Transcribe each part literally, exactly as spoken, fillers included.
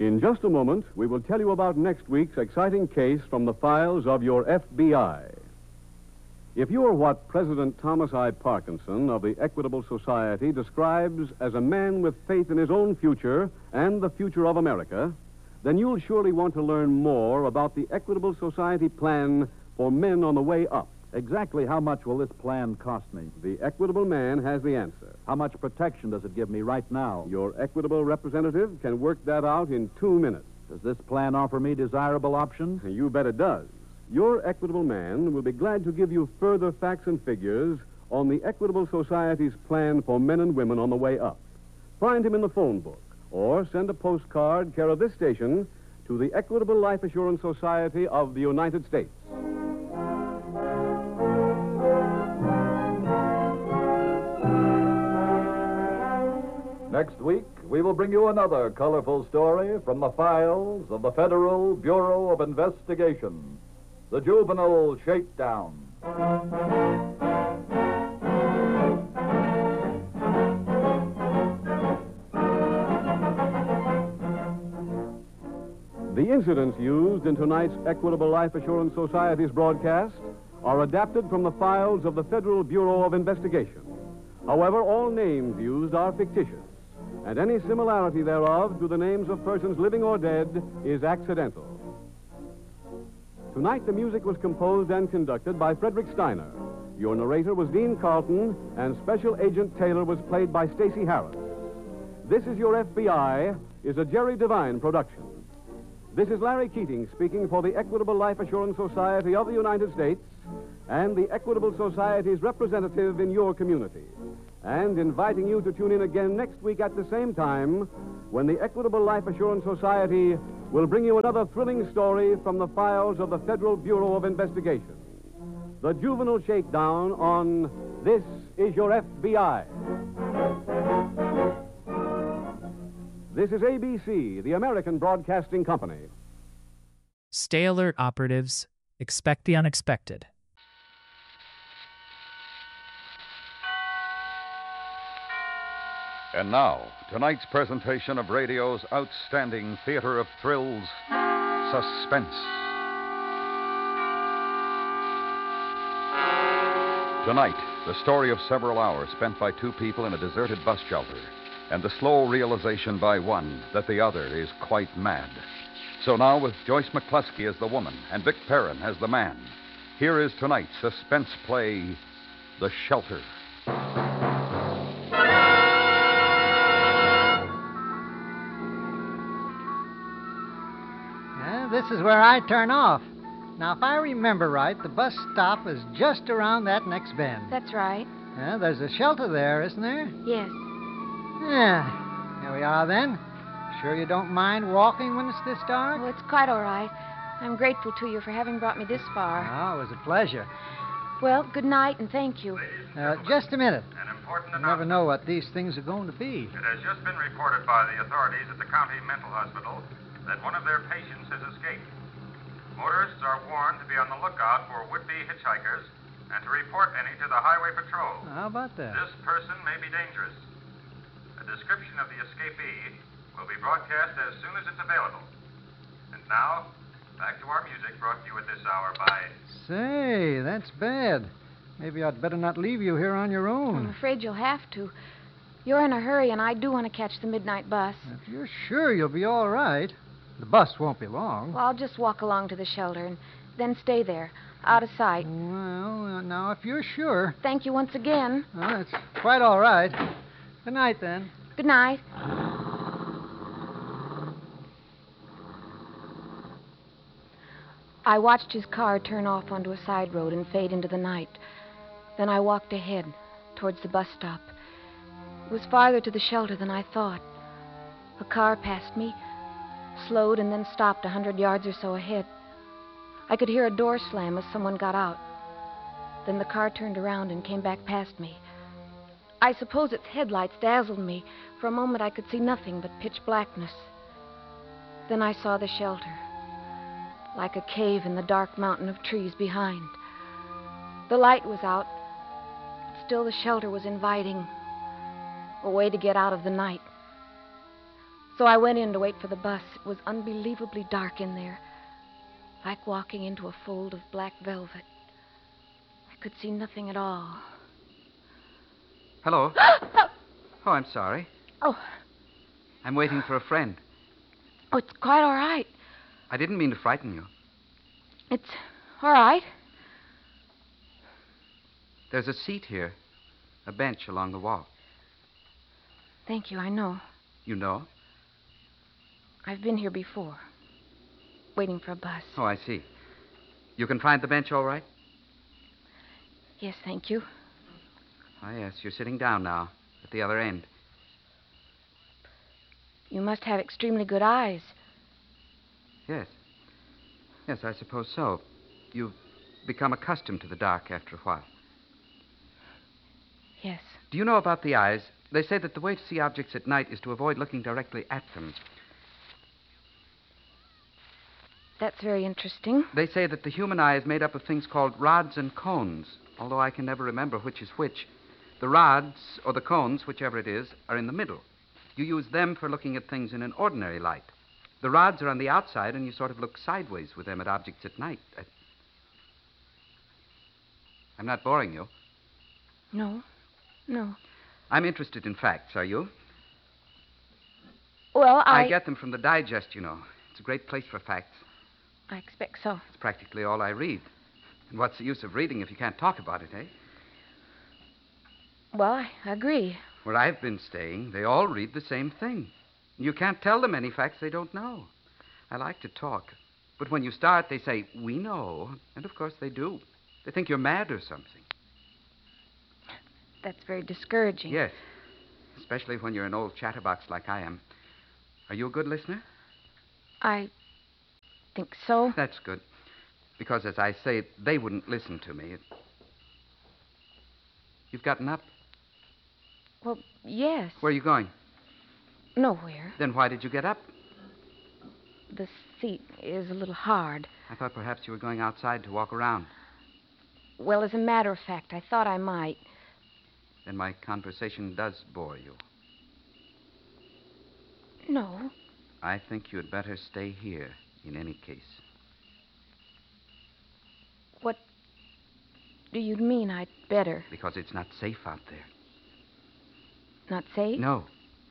In just a moment, we will tell you about next week's exciting case from the files of your F B I. If you are what President Thomas I. Parkinson of the Equitable Society describes as a man with faith in his own future and the future of America, then you'll surely want to learn more about the Equitable Society plan for men on the way up. Exactly how much will this plan cost me? The Equitable man has the answer. How much protection does it give me right now? Your Equitable representative can work that out in two minutes. Does this plan offer me desirable options? You bet it does. Your Equitable man will be glad to give you further facts and figures on the Equitable Society's plan for men and women on the way up. Find him in the phone book or send a postcard care of this station to the Equitable Life Assurance Society of the United States. Next week, we will bring you another colorful story from the files of the Federal Bureau of Investigation, the Juvenile Shakedown. The incidents used in tonight's Equitable Life Assurance Society's broadcast are adapted from the files of the Federal Bureau of Investigation. However, all names used are fictitious, and any similarity thereof to the names of persons living or dead is accidental. Tonight, the music was composed and conducted by Frederick Steiner. Your narrator was Dean Carlton, and Special Agent Taylor was played by Stacey Harris. This Is Your F B I is a Jerry Devine production. This is Larry Keating speaking for the Equitable Life Assurance Society of the United States and the Equitable Society's representative in your community, and inviting you to tune in again next week at the same time when the Equitable Life Assurance Society will bring you another thrilling story from the files of the Federal Bureau of Investigation. The Juvenile Shakedown on This Is Your F B I. This is A B C, the American Broadcasting Company. Stay alert, operatives. Expect the unexpected. And now, tonight's presentation of radio's outstanding theater of thrills, Suspense. Tonight, the story of several hours spent by two people in a deserted bus shelter, and the slow realization by one that the other is quite mad. So now, with Joyce McCluskey as the woman and Vic Perrin as the man, here is tonight's suspense play, The Shelter. This is where I turn off. Now, if I remember right, the bus stop is just around that next bend. That's right. Yeah, there's a shelter there, isn't there? Yes. Yeah. Here we are, then. Sure you don't mind walking when it's this dark? Oh, it's quite all right. I'm grateful to you for having brought me this far. Oh, it was a pleasure. Well, good night and thank you. Uh, just a minute. An important You never know what these things are going to be. It has just been reported by the authorities at the county mental hospital that one of their patients has escaped. Motorists are warned to be on the lookout for would-be hitchhikers and to report any to the highway patrol. How about that? This person may be dangerous. A description of the escapee will be broadcast as soon as it's available. And now, back to our music brought to you at this hour by... Say, that's bad. Maybe I'd better not leave you here on your own. I'm afraid you'll have to. You're in a hurry, and I do want to catch the midnight bus. If you're sure you'll be all right, the bus won't be long. Well, I'll just walk along to the shelter and then stay there, out of sight. Well, uh, now, if you're sure... Thank you once again. Well, it's quite all right. Good night, then. Good night. I watched his car turn off onto a side road and fade into the night. Then I walked ahead, towards the bus stop. It was farther to the shelter than I thought. A car passed me, slowed, and then stopped a hundred yards or so ahead. I could hear a door slam as someone got out. Then the car turned around and came back past me. I suppose its headlights dazzled me. For a moment I could see nothing but pitch blackness. Then I saw the shelter, like a cave in the dark mountain of trees behind. The light was out, but still the shelter was inviting, a way to get out of the night. So I went in to wait for the bus. It was unbelievably dark in there, like walking into a fold of black velvet. I could see nothing at all. Hello. Oh, I'm sorry. Oh, I'm waiting for a friend. oh, it's quite all right. I didn't mean to frighten you. It's all right. There's a seat here, a bench along the wall. Thank you, I know. You know? I've been here before, waiting for a bus. Oh, I see. You can find the bench all right? Yes, thank you. Oh, yes, you're sitting down now, at the other end. You must have extremely good eyes. Yes. Yes, I suppose so. You've become accustomed to the dark after a while. Yes. Do you know about the eyes? They say that the way to see objects at night is to avoid looking directly at them. That's very interesting. They say that the human eye is made up of things called rods and cones, although I can never remember which is which. The rods, or the cones, whichever it is, are in the middle. You use them for looking at things in an ordinary light. The rods are on the outside, and you sort of look sideways with them at objects at night. I... I'm not boring you. No, no. I'm interested in facts, are you? Well, I... I get them from the Digest, you know. It's a great place for facts. I expect so. It's practically all I read. And what's the use of reading if you can't talk about it, eh? Well, I agree. Where I've been staying, they all read the same thing. You can't tell them any facts they don't know. I like to talk. But when you start, they say, we know. And of course they do. They think you're mad or something. That's very discouraging. Yes. Especially when you're an old chatterbox like I am. Are you a good listener? I think so. That's good. Because, as I say, they wouldn't listen to me. You've gotten up? Well, yes. Where are you going? Nowhere. Then why did you get up? The seat is a little hard. I thought perhaps you were going outside to walk around. Well, as a matter of fact, I thought I might. Then my conversation does bore you. No. I think you'd better stay here in any case. What do you mean I'd better? Because it's not safe out there. Not safe? No.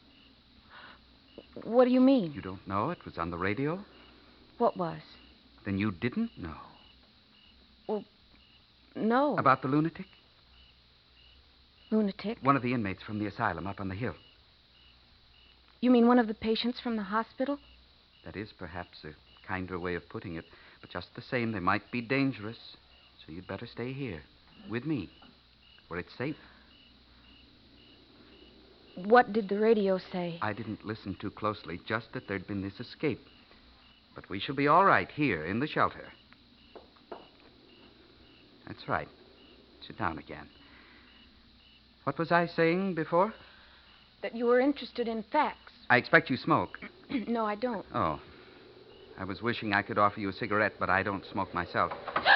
What do you mean? You don't know? It was on the radio? What was? Then you didn't know. Well, no. About the lunatic? Lunatic? One of the inmates from the asylum up on the hill. You mean one of the patients from the hospital? That is perhaps a kinder way of putting it. But just the same, they might be dangerous. So you'd better stay here, with me, where it's safe. What did the radio say? I didn't listen too closely, just that there'd been this escape. But we shall be all right here in the shelter. That's right. Sit down again. What was I saying before? That you were interested in facts. I expect you smoke. No, I don't. Oh. I was wishing I could offer you a cigarette, but I don't smoke myself.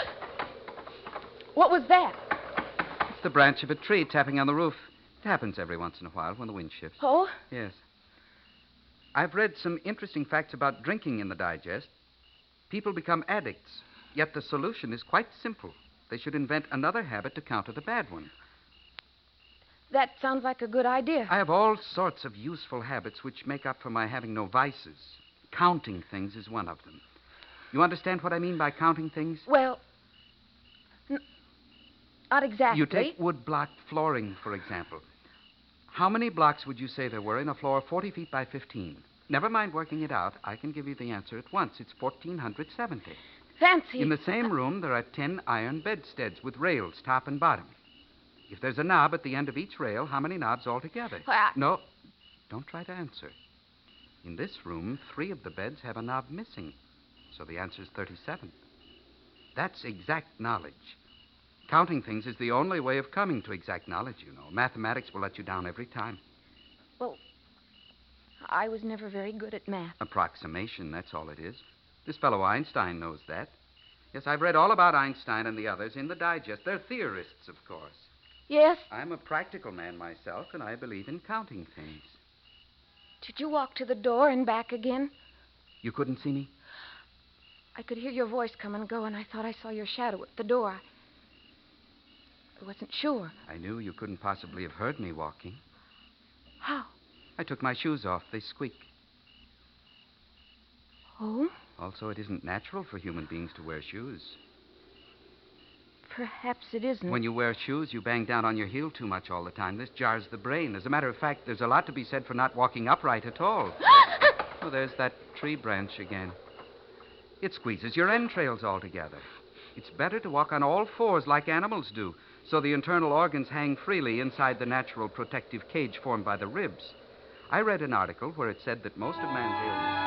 What was that? It's the branch of a tree tapping on the roof. It happens every once in a while when the wind shifts. Oh? Yes. I've read some interesting facts about drinking in the Digest. People become addicts, yet the solution is quite simple. They should invent another habit to counter the bad one. That sounds like a good idea. I have all sorts of useful habits which make up for my having no vices. Counting things is one of them. You understand what I mean by counting things? Well, n- not exactly. You take wood-block flooring, for example. How many blocks would you say there were in a floor forty feet by fifteen? Never mind working it out. I can give you the answer at once. It's one thousand four hundred seventy. Fancy. In the same room, there are ten iron bedsteads with rails, top and bottom. If there's a knob at the end of each rail, how many knobs altogether? Well, I... No, don't try to answer. In this room, three of the beds have a knob missing. So the answer's thirty-seven. That's exact knowledge. Counting things is the only way of coming to exact knowledge, you know. Mathematics will let you down every time. Well, I was never very good at math. Approximation, that's all it is. This fellow Einstein knows that. Yes, I've read all about Einstein and the others in the Digest. They're theorists, of course. Yes? I'm a practical man myself, and I believe in counting things. Did you walk to the door and back again? You couldn't see me? I could hear your voice come and go, and I thought I saw your shadow at the door. I wasn't sure. I knew you couldn't possibly have heard me walking. How? I took my shoes off. They squeak. Oh? Also, it isn't natural for human beings to wear shoes. Perhaps it isn't. When you wear shoes, you bang down on your heel too much all the time. This jars the brain. As a matter of fact, there's a lot to be said for not walking upright at all. Oh, there's that tree branch again. It squeezes your entrails all together. It's better to walk on all fours like animals do, so the internal organs hang freely inside the natural protective cage formed by the ribs. I read an article where it said that most of man's ailments...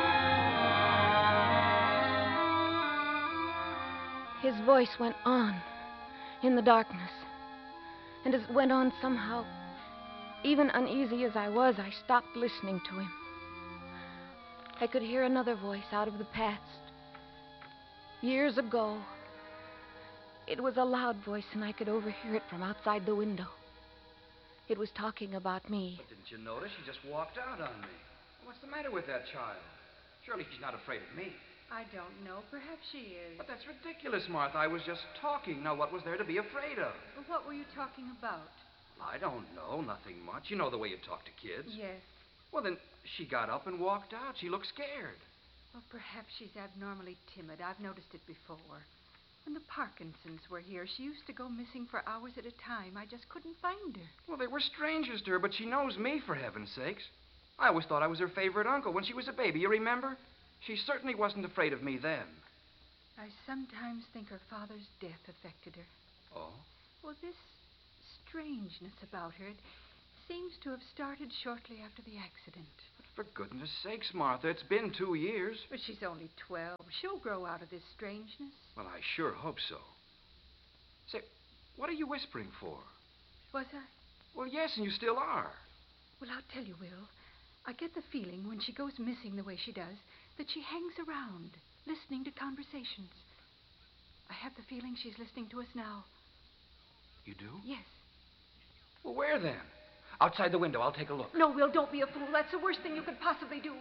His voice went on in the darkness. And as it went on somehow, even uneasy as I was, I stopped listening to him. I could hear another voice out of the past. Years ago. It was a loud voice, and I could overhear it from outside the window. It was talking about me. But didn't you notice? She just walked out on me. What's the matter with that child? Surely she's not afraid of me. I don't know. Perhaps she is. But that's ridiculous, Martha. I was just talking. Now, what was there to be afraid of? Well, what were you talking about? I don't know. Nothing much. You know the way you talk to kids. Yes. Well, then, she got up and walked out. She looked scared. Well, perhaps she's abnormally timid. I've noticed it before. When the Parkinsons were here, she used to go missing for hours at a time. I just couldn't find her. Well, they were strangers to her, but she knows me, for heaven's sakes. I always thought I was her favorite uncle when she was a baby. You remember? She certainly wasn't afraid of me then. I sometimes think her father's death affected her. Oh? Well, this strangeness about her, it seems to have started shortly after the accident. But for goodness sakes, Martha, it's been two years. But she's only twelve. She'll grow out of this strangeness. Well, I sure hope so. Say, what are you whispering for? Was I? Well, yes, and you still are. Well, I'll tell you, Will. I get the feeling when she goes missing the way she does that she hangs around, listening to conversations. I have the feeling she's listening to us now. You do? Yes. Well, where then? Outside the window. I'll take a look. No, Will, don't be a fool. That's the worst thing you could possibly do.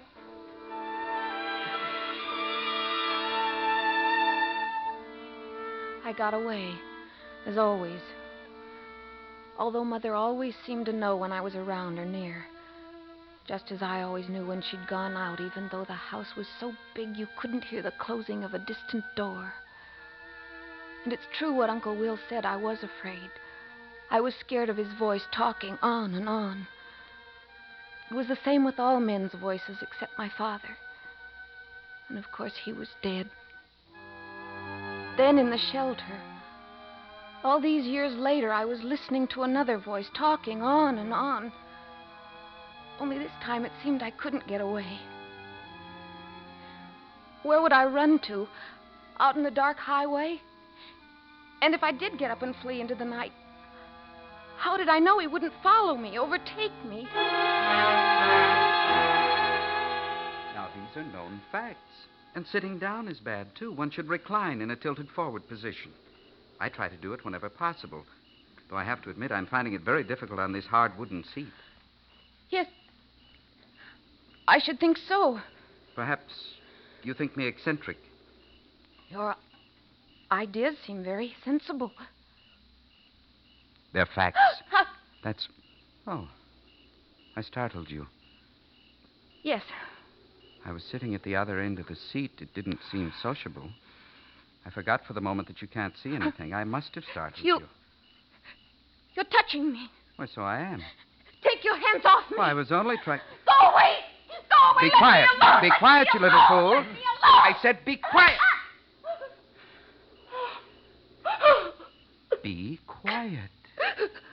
I got away, as always. Although Mother always seemed to know when I was around or near. Just as I always knew when she'd gone out, even though the house was so big you couldn't hear the closing of a distant door. And it's true what Uncle Will said. I was afraid. I was scared of his voice talking on and on. It was the same with all men's voices except my father. And of course he was dead. Then in the shelter, all these years later, I was listening to another voice talking on and on. Only this time it seemed I couldn't get away. Where would I run to? Out in the dark highway? And if I did get up and flee into the night, how did I know he wouldn't follow me, overtake me? Now, these are known facts. And sitting down is bad, too. One should recline in a tilted forward position. I try to do it whenever possible, though I have to admit I'm finding it very difficult on this hard wooden seat. Yes, I should think so. Perhaps you think me eccentric. Your ideas seem very sensible. They're facts. That's... Oh, I startled you. Yes. I was sitting at the other end of the seat. It didn't seem sociable. I forgot for the moment that you can't see anything. I must have startled you. You... You're touching me. Why, so I am. Take your hands off me. Well, I was only trying... Go away! Go away! Be Let quiet. me alone. Be quiet, you little fool. Let me alone. I said be quiet. Be quiet.